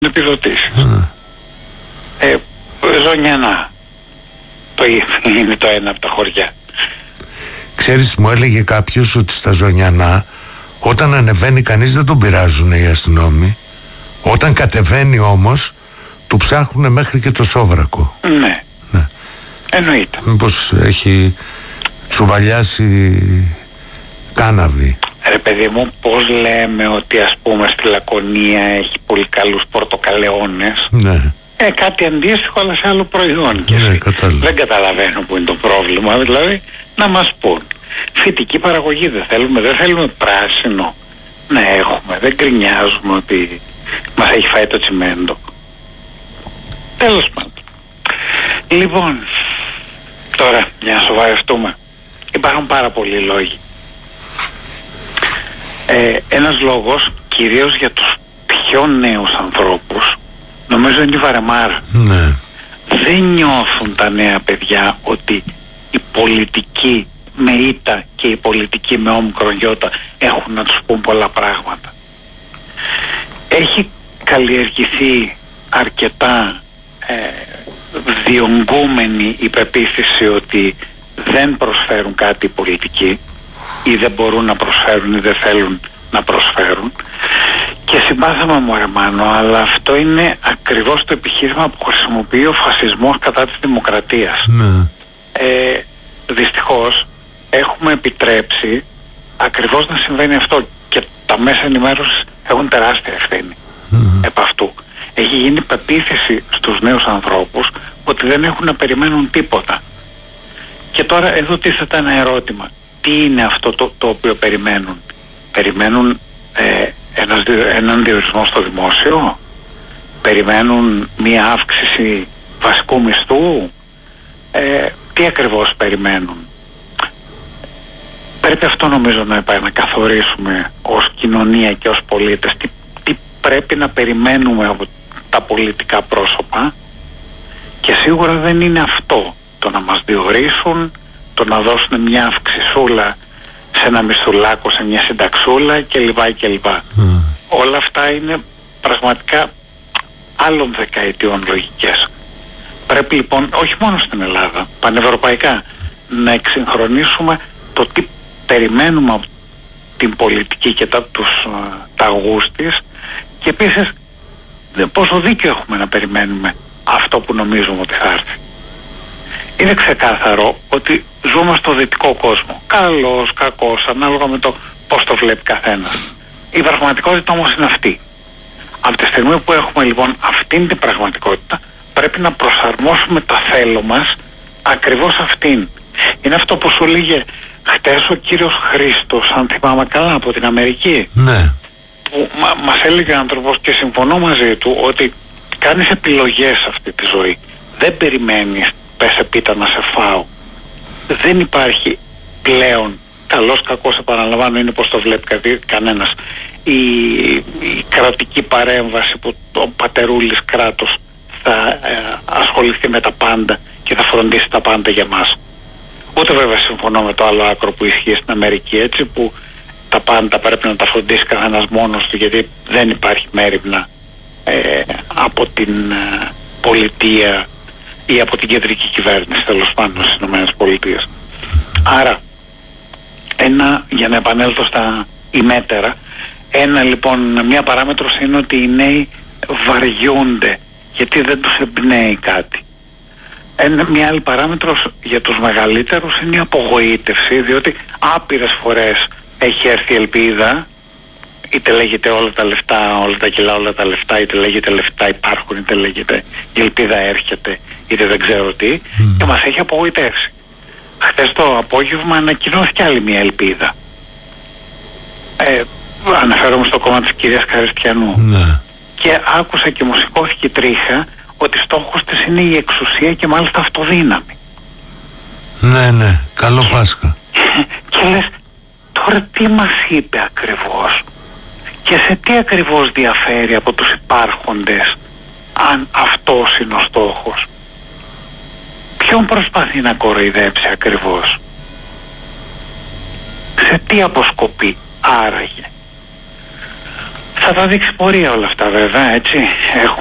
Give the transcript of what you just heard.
επιδοτήσεις. Ζωνιανά. Είναι το ένα από τα χωριά. Ξέρεις, μου έλεγε κάποιος ότι στα Ζωνιανά όταν ανεβαίνει κανείς δεν τον πειράζουν οι αστυνόμοι. Όταν κατεβαίνει όμως του ψάχνουν μέχρι και το σόβρακο. Ναι. Εννοείται. Μήπως έχει τσουβαλιάσει κάναβη. Ρε παιδί μου, πώς λέμε ότι ας πούμε στη Λακωνία έχει πολύ καλούς πορτοκαλαιώνες. Ναι. Κάτι αντίστοιχο αλλά σε άλλο προϊόν και ναι, δεν καταλαβαίνω που είναι το πρόβλημα. Δηλαδή να μας πούν φυτική παραγωγή δεν θέλουμε πράσινο να έχουμε, δεν γκρινιάζουμε ότι μας έχει φάει το τσιμέντο. Τέλος πάντων. Λοιπόν, τώρα για να σοβαρευτούμε, υπάρχουν πάρα πολλοί λόγοι. Ένας λόγος κυρίως για τους πιο νέους ανθρώπους νομίζω είναι η βαρεμάρα. Ναι. Δεν νιώθουν τα νέα παιδιά ότι η πολιτική με ήττα και η πολιτική με όμικρον γιώτα έχουν να τους πούν πολλά πράγματα. Έχει καλλιεργηθεί αρκετά διονγκούμενη η πεποίθηση ότι δεν προσφέρουν κάτι οι πολιτικοί ή δεν μπορούν να προσφέρουν ή δεν θέλουν να προσφέρουν. Και συμπάθαμε μου Αρμάνο, αλλά αυτό είναι ακριβώς το επιχείρημα που χρησιμοποιεί ο φασισμός κατά της δημοκρατίας. Ναι. Δυστυχώς έχουμε επιτρέψει ακριβώς να συμβαίνει αυτό και τα μέσα ενημέρωσης έχουν τεράστια ευθύνη επ' αυτού. Έχει γίνει πεποίθηση στους νέους ανθρώπους ότι δεν έχουν να περιμένουν τίποτα. Και τώρα εδώ τίθεται ένα ερώτημα. Τι είναι αυτό το οποίο περιμένουν? Περιμένουν έναν διορισμό στο δημόσιο? Περιμένουν μία αύξηση βασικού μισθού? Τι ακριβώς περιμένουν? Πρέπει αυτό νομίζω να καθορίσουμε ως κοινωνία και ως πολίτες. Τι πρέπει να περιμένουμε από τα πολιτικά πρόσωπα, και σίγουρα δεν είναι αυτό το να μας διορίσουν, το να δώσουν μια αυξησούλα σε ένα μισθουλάκο, σε μια συνταξούλα κλπ. Όλα αυτά είναι πραγματικά άλλων δεκαετιών λογικές. Πρέπει λοιπόν όχι μόνο στην Ελλάδα, πανευρωπαϊκά, να εξυγχρονίσουμε το τι περιμένουμε από την πολιτική και τους ταγούς της, και επίσης πόσο δίκιο έχουμε να περιμένουμε αυτό που νομίζουμε ότι θα έρθει. Είναι ξεκάθαρο ότι ζούμε στο δυτικό κόσμο. Καλός, κακός, ανάλογα με το πώς το βλέπει καθένας. Η πραγματικότητα όμως είναι αυτή. Από τη στιγμή που έχουμε λοιπόν αυτήν την πραγματικότητα, πρέπει να προσαρμόσουμε τα θέλω μας ακριβώς αυτήν. Είναι αυτό που σου λέγε χτες ο κύριος Χρήστος, αν θυμάμαι καλά, από την Αμερική. Ναι. Που μας έλεγε άνθρωπος, και συμφωνώ μαζί του, ότι κάνεις επιλογές σε αυτή τη ζωή. Δεν περιμένεις πέσε πίτα να σε φάω. Δεν υπάρχει πλέον καλός κακός, επαναλαμβάνω, είναι πως το βλέπει κανένας, η κρατική παρέμβαση που ο πατερούλης κράτος θα ασχοληθεί με τα πάντα και θα φροντίσει τα πάντα για μας. Ούτε βέβαια συμφωνώ με το άλλο άκρο που ισχύει στην Αμερική, έτσι, που τα πάντα πρέπει να τα φροντίσει κανένας μόνος του, γιατί δεν υπάρχει μέριμνα από την πολιτεία ή από την κεντρική κυβέρνηση, τέλος πάντων, στις ΗΠΑ. Άρα, για να επανέλθω στα ημέτερα, μια παράμετρος είναι ότι οι νέοι βαριούνται γιατί δεν τους εμπνέει κάτι. Μια άλλη παράμετρος για τους μεγαλύτερους είναι η απογοήτευση, διότι άπειρες φορές έχει έρθει η ελπίδα, είτε λέγεται όλα τα λεφτά, όλα τα κιλά, όλα τα λεφτά, είτε λέγεται λεφτά υπάρχουν, είτε λέγεται η ελπίδα έρχεται, είτε δεν ξέρω τι, και μας έχει απογοητεύσει. Χθες το απόγευμα ανακοινώθηκε άλλη μια ελπίδα. Αναφέρομαι στο κόμμα της κυρίας Καριστιανού. Ναι. Και άκουσα και μου σηκώθηκε τρίχα ότι στόχος της είναι η εξουσία και μάλιστα αυτοδύναμη. Ναι, ναι, καλό Πάσχα. Και λες, τώρα τι μας είπε ακριβώς και σε τι ακριβώς διαφέρει από τους υπάρχοντες, αν αυτός είναι ο στόχος? Ποιον προσπαθεί να κοροϊδέψει ακριβώς? Σε τι αποσκοπεί άραγε? Θα τα δείξει πορεία όλα αυτά βέβαια, έτσι.